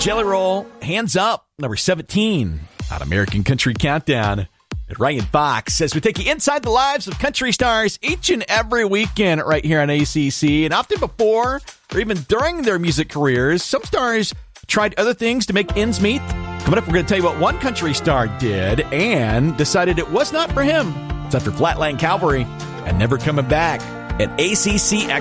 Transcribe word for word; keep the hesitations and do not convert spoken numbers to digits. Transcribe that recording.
Jelly Roll, Hands Up, number seventeen on American Country Countdown. And Ryan Fox says we take you inside the lives of country stars each and every weekend right here on A C C. And often before or even during their music careers, some stars tried other things to make ends meet. Coming up, we're going to tell you what one country star did and decided it was not for him. It's after Flatland Cavalry and Never Coming Back at A C C